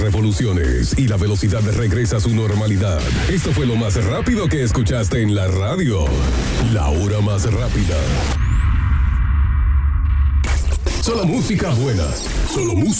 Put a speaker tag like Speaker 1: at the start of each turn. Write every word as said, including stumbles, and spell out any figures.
Speaker 1: revoluciones y la velocidad regresa a su normalidad. Esto fue lo más rápido que escuchaste en la radio. La hora más rápida. Solo música buena. Solo música.